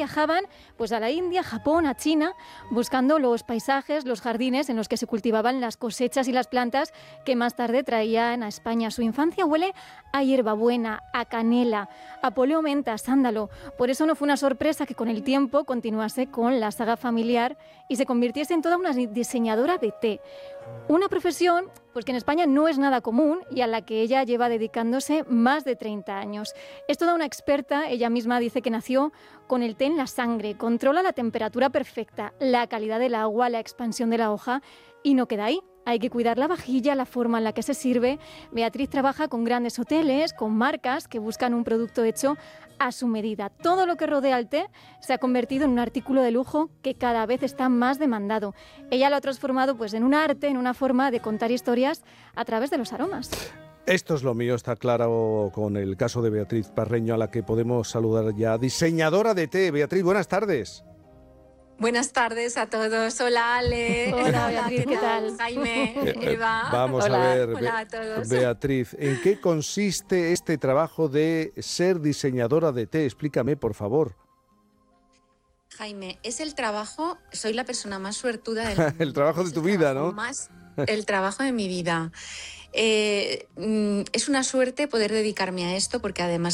viajaban pues a la India, Japón, a China, buscando los paisajes, los jardines en los que se cultivaban las cosechas y las plantas que más tarde traían a España. Su infancia huele a hierbabuena, a canela, a poleo menta, sándalo. Por eso no fue una sorpresa que con el tiempo continuase con la saga familiar y se convirtiese en toda una diseñadora de té. Una profesión pues que en España no es nada común y a la que ella lleva dedicándose más de 30 años. Es toda una experta, ella misma dice que nació con el té en la sangre, controla la temperatura perfecta, la calidad del agua, la expansión de la hoja y no queda ahí. Hay que cuidar la vajilla, la forma en la que se sirve. Beatriz trabaja con grandes hoteles, con marcas que buscan un producto hecho a su medida. Todo lo que rodea al té se ha convertido en un artículo de lujo que cada vez está más demandado. Ella lo ha transformado pues, en un arte, en una forma de contar historias a través de los aromas. Esto es lo mío, está claro con el caso de Beatriz Parreño, a la que podemos saludar ya. Diseñadora de té. Beatriz, buenas tardes. Buenas tardes a todos. Hola, Ale. Hola, Beatriz, ¿qué tal? Jaime, Eva. Vamos Hola, a ver, hola a todos. Beatriz, ¿en qué consiste este trabajo de ser diseñadora de té? Explícame, por favor. Jaime, es el trabajo, soy la persona más suertuda del mundo. El trabajo de tu vida, ¿no? El trabajo de mi vida. Es una suerte poder dedicarme a esto porque además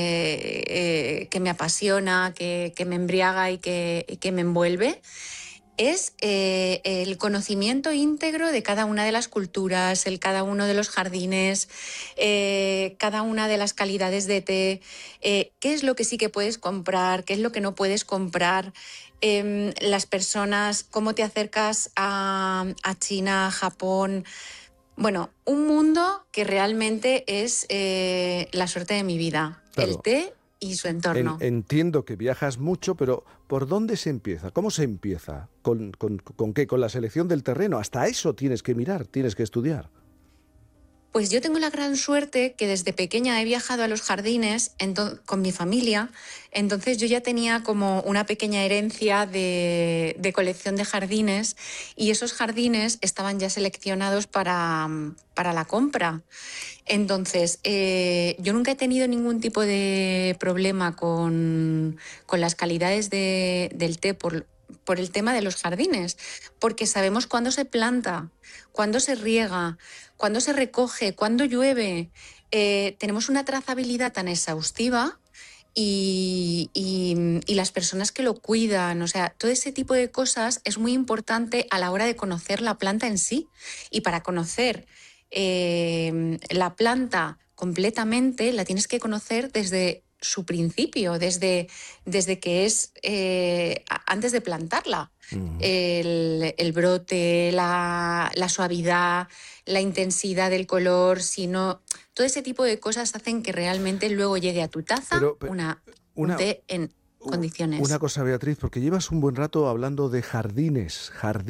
que me apasiona, que me embriaga y que me envuelve. Es el conocimiento íntegro de cada una de las culturas, cada uno de los jardines, cada una de las calidades de té, qué es lo que sí que puedes comprar, qué es lo que no puedes comprar, las personas, cómo te acercas a China, a Japón. Bueno, un mundo que realmente es la suerte de mi vida, claro. El té y su entorno. Entiendo que viajas mucho, pero ¿por dónde se empieza? ¿Cómo se empieza? ¿Con qué? ¿Con la selección del terreno? Hasta eso tienes que mirar, tienes que estudiar. Pues yo tengo la gran suerte que desde pequeña he viajado a los jardines con mi familia, entonces yo ya tenía como una pequeña herencia de colección de jardines y esos jardines estaban ya seleccionados para la compra. Entonces, yo nunca he tenido ningún tipo de problema con las calidades del té por el tema de los jardines, porque sabemos cuándo se planta, cuándo se riega, cuándo se recoge, cuándo llueve. Tenemos una trazabilidad tan exhaustiva y las personas que lo cuidan, o sea, todo ese tipo de cosas es muy importante a la hora de conocer la planta en sí. Y para conocer la planta completamente la tienes que conocer desde su principio, desde que es antes de plantarla. El brote, la suavidad, la intensidad del color, todo ese tipo de cosas hacen que realmente luego llegue a tu taza un té en condiciones. Una cosa, Beatriz, porque llevas un buen rato hablando de jardines.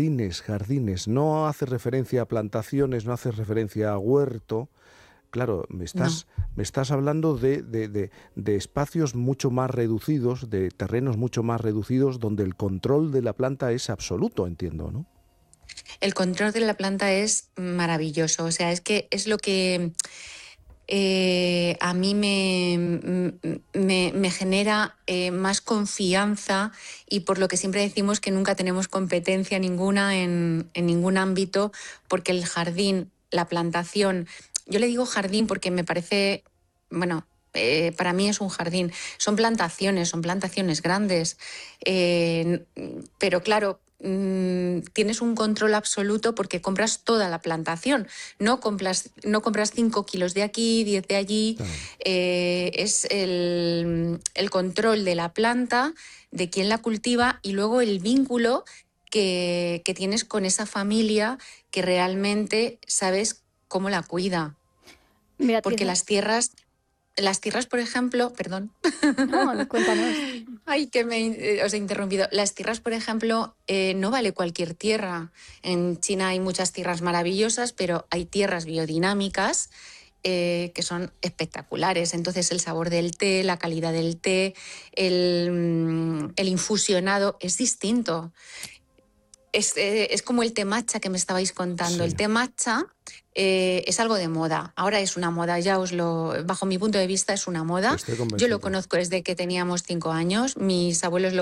No haces referencia a plantaciones, no haces referencia a huerto. Claro, me estás hablando de espacios mucho más reducidos, de terrenos mucho más reducidos, donde el control de la planta es absoluto, entiendo, ¿no? El control de la planta es maravilloso, o sea, es que es lo que a mí me genera más confianza y por lo que siempre decimos que nunca tenemos competencia ninguna en ningún ámbito, porque el jardín, la plantación, yo le digo jardín porque me parece, bueno, para mí es un jardín, son plantaciones grandes, pero claro, tienes un control absoluto porque compras toda la plantación, no compras 5 kilos de aquí, 10 de allí, claro. Es el control de la planta, de quién la cultiva y luego el vínculo que tienes con esa familia que realmente sabes cómo la cuida. Beatriz, porque las tierras, por ejemplo, perdón. No, cuéntanos. Ay, que os he interrumpido. Las tierras, por ejemplo, no vale cualquier tierra. En China hay muchas tierras maravillosas, pero hay tierras biodinámicas que son espectaculares. Entonces, el sabor del té, la calidad del té, el infusionado es distinto. Es como el té matcha que me estabais contando. Sí. El té matcha es algo de moda. Ahora es una moda, bajo mi punto de vista es una moda. Yo lo conozco desde que teníamos 5 años. Mis abuelos